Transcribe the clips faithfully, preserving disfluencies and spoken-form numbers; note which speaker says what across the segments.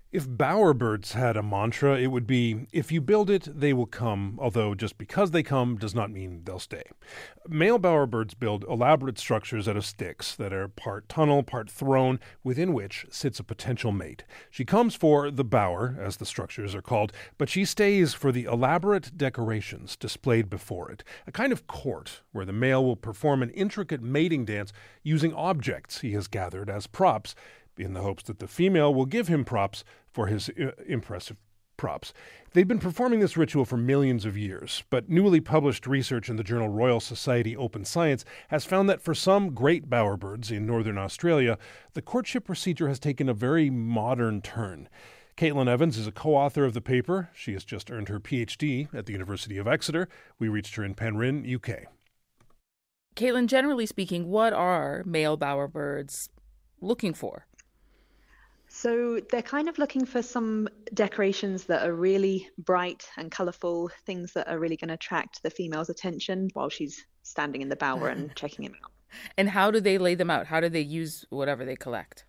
Speaker 1: If bowerbirds had a mantra, it would be, if you build it, they will come, although just because they come does not mean they'll stay. Male bowerbirds build elaborate structures out of sticks that are part tunnel, part throne, within which sits a potential mate. She comes for the bower, as the structures are called, but she stays for the elaborate decorations displayed before it, a kind of court where the male will perform an intricate mating dance using objects he has gathered as props, in the hopes that the female will give him props for his uh, impressive props. They've been performing this ritual for millions of years, but newly published research in the journal Royal Society Open Science has found that for some great bowerbirds in northern Australia, the courtship procedure has taken a very modern turn. Caitlin Evans is a co-author of the paper. She has just earned her P H D at the University of Exeter. We reached her in Penryn, U K.
Speaker 2: Caitlin, generally speaking, what are male bowerbirds looking for?
Speaker 3: So they're kind of looking for some decorations that are really bright and colourful, things that are really going to attract the female's attention while she's standing in the bower and checking him out.
Speaker 2: And how do they lay them out? How do they use whatever they collect?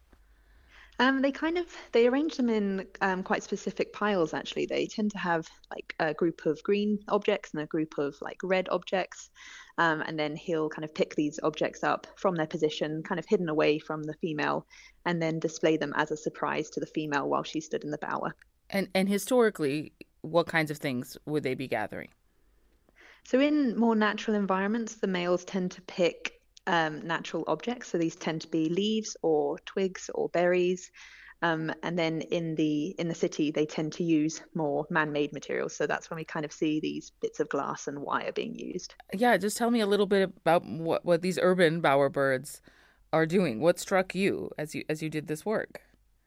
Speaker 3: Um, they kind of, they arrange them in um, quite specific piles, actually. They tend to have like a group of green objects and a group of like red objects. Um, and then he'll kind of pick these objects up from their position, kind of hidden away from the female, and then display them as a surprise to the female while she stood in the bower.
Speaker 2: And and historically, what kinds of things would they be gathering?
Speaker 3: So in more natural environments, the males tend to pick um, natural objects. So these tend to be leaves or twigs or berries. Um, and then in the in the city, they tend to use more man-made materials. So that's when we kind of see these bits of glass and wire being used.
Speaker 2: Yeah, just tell me a little bit about what, what these urban bowerbirds are doing. What struck you as you as you did this work?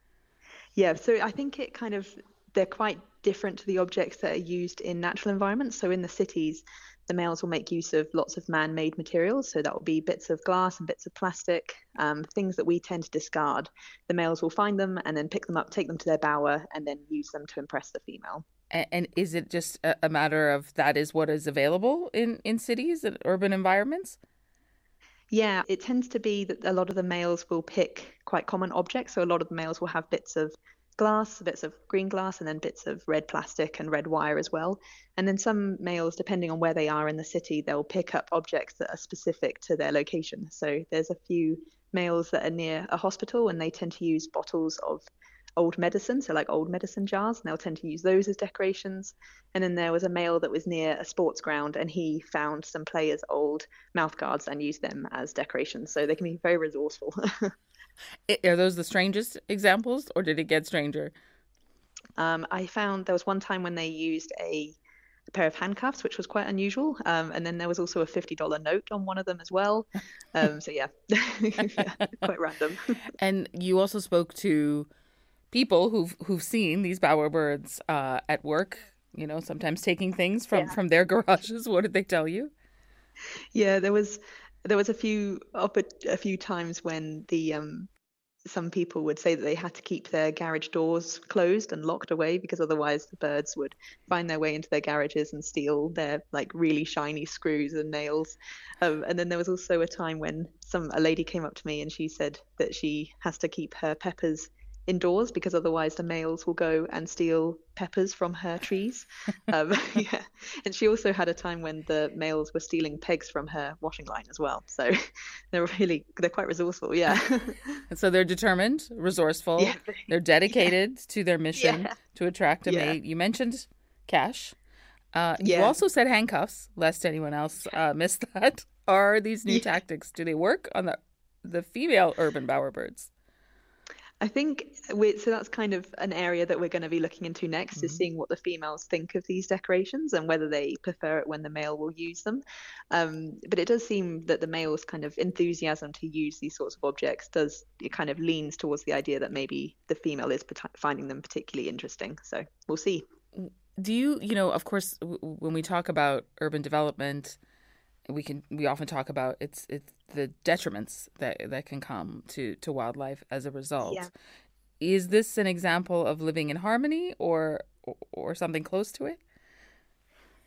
Speaker 3: Yeah, so I think it kind of, they're quite different to the objects that are used in natural environments. So in the cities, the males will make use of lots of man-made materials. So that will be bits of glass and bits of plastic, um, things that we tend to discard. The males will find them and then pick them up, take them to their bower, and then use them to impress the female.
Speaker 2: And, and is it just a, a matter of that is what is available in, in cities and urban environments?
Speaker 3: Yeah, it tends to be that a lot of the males will pick quite common objects. So a lot of the males will have bits of glass, bits of green glass, and then bits of red plastic and red wire as well. And then some males, depending on where they are in the city, they'll pick up objects that are specific to their location. So there's a few males that are near a hospital and they tend to use bottles of old medicine, so like old medicine jars, and they'll tend to use those as decorations. And then there was a male that was near a sports ground and he found some players' old mouth guards and used them as decorations. So they can be very resourceful.
Speaker 2: Are those the strangest examples, or did it get stranger?
Speaker 3: Um, I found there was one time when they used a, a pair of handcuffs, which was quite unusual. Um, and then there was also a fifty dollars note on one of them as well. Um, so yeah, yeah, quite random.
Speaker 2: And you also spoke to people who've who've seen these bowerbirds uh, at work, you know, sometimes taking things from,
Speaker 3: Yeah.
Speaker 2: from their garages. What did they tell you?
Speaker 3: Yeah, there was there was a few up a, a few times when the um some people would say that they had to keep their garage doors closed and locked away because otherwise the birds would find their way into their garages and steal their like really shiny screws and nails. Um, and then there was also a time when some a lady came up to me and she said that she has to keep her peppers indoors because otherwise the males will go and steal peppers from her trees. Um, yeah, and she also had a time when the males were stealing pegs from her washing line as well. So they're really they're quite resourceful. Yeah.
Speaker 2: So they're determined, resourceful.
Speaker 3: Yeah.
Speaker 2: They're dedicated yeah. to their mission
Speaker 3: yeah.
Speaker 2: to attract a
Speaker 3: yeah.
Speaker 2: mate. You mentioned cash. Uh,
Speaker 3: yeah.
Speaker 2: You also said handcuffs, lest anyone else uh, miss that. Are these new yeah. tactics? Do they work on the the female urban bowerbirds?
Speaker 3: I think we so that's kind of an area that we're going to be looking into next, mm-hmm. is seeing what the females think of these decorations and whether they prefer it when the male will use them. Um, but it does seem that the male's kind of enthusiasm to use these sorts of objects does it kind of leans towards the idea that maybe the female is finding them particularly interesting. So we'll see.
Speaker 2: Do you, you know, of course, w- when we talk about urban development, we can we often talk about it's it's the detriments that that can come to, to wildlife as a result.
Speaker 3: Yeah.
Speaker 2: Is this an example of living in harmony or or something close to it?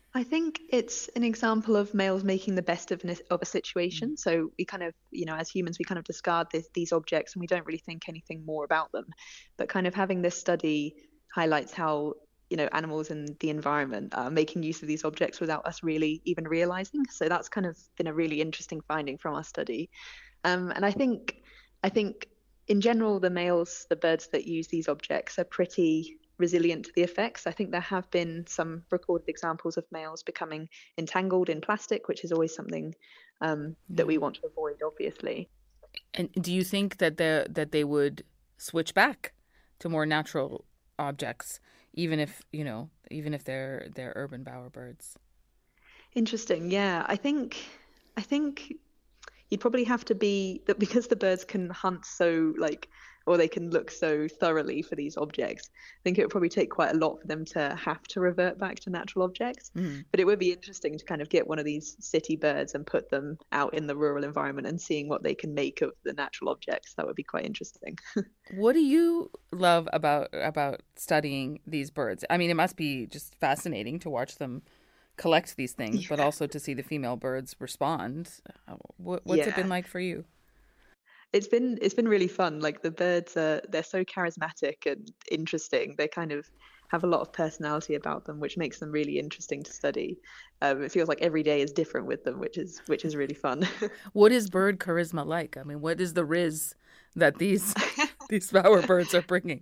Speaker 3: I think it's an example of males making the best of, an, of a situation.
Speaker 2: Mm.
Speaker 3: So we kind of, you know, as humans, we kind of discard this, these objects and we don't really think anything more about them. But kind of having this study highlights how, you know, animals and the environment are making use of these objects without us really even realizing. So that's kind of been a really interesting finding from our study. Um, and I think, I think in general, the males, the birds that use these objects are pretty resilient to the effects. I think there have been some recorded examples of males becoming entangled in plastic, which is always something um, that we want to avoid, obviously.
Speaker 2: And do you think that they that they would switch back to more natural objects, even if you know, even if they're they're urban bowerbirds?
Speaker 3: Interesting. Yeah, I think I think you'd probably have to be that because the birds can hunt so like or they can look so thoroughly for these objects. I think it would probably take quite a lot for them to have to revert back to natural objects.
Speaker 2: Mm.
Speaker 3: But it would be interesting to kind of get one of these city birds and put them out in the rural environment and seeing what they can make of the natural objects. That would be quite interesting.
Speaker 2: What do you love about about studying these birds? I mean, it must be just fascinating to watch them collect these things, yeah. but also to see the female birds respond. What, what's yeah. it been like for you?
Speaker 3: It's been it's been really fun. Like the birds are they're so charismatic and interesting. They kind of have a lot of personality about them, which makes them really interesting to study. Um, it feels like every day is different with them, which is which is really fun.
Speaker 2: What is bird charisma like? I mean, what is the riz that these these bowerbirds are bringing?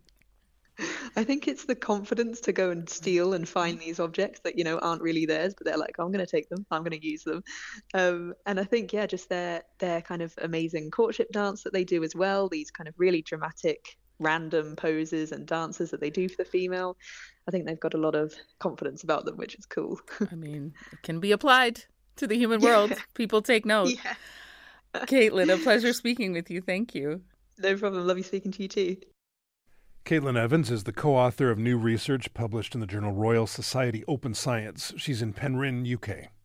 Speaker 3: I think it's the confidence to go and steal and find these objects that, you know, aren't really theirs, but they're like, I'm going to take them, I'm going to use them. Um, and I think, yeah, just their, their kind of amazing courtship dance that they do as well, these kind of really dramatic, random poses and dances that they do for the female. I think they've got a lot of confidence about them, which is cool.
Speaker 2: I mean, it can be applied to the human world. Yeah. People take note.
Speaker 3: Yeah.
Speaker 2: Caitlin, a pleasure speaking with you. Thank you.
Speaker 3: No problem. Love you speaking to you too.
Speaker 1: Caitlin Evans is the co-author of new research published in the journal Royal Society Open Science. She's in Penryn, U K.